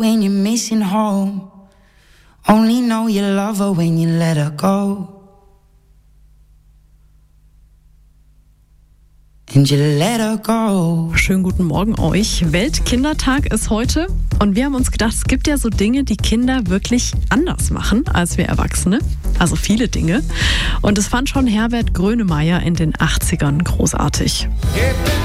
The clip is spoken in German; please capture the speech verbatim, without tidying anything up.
When you're missing home, only know you love her when you let her go. And you let her go. Schönen guten Morgen euch. Weltkindertag ist heute und wir haben uns gedacht, es gibt ja so Dinge, die Kinder wirklich anders machen als wir Erwachsene. Also viele Dinge. Und das fand schon Herbert Grönemeyer in den achtzigern großartig.